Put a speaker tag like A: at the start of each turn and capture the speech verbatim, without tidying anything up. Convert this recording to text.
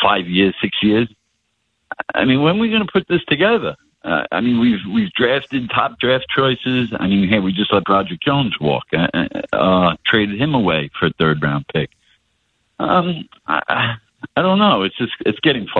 A: five years, six years. I mean, when are we going to put this together? Uh, I mean, we've we've drafted top draft choices. I mean, hey, we just let Roger Jones walk, uh, uh, traded him away for a third round pick. Um, I, I don't know. It's just it's getting far.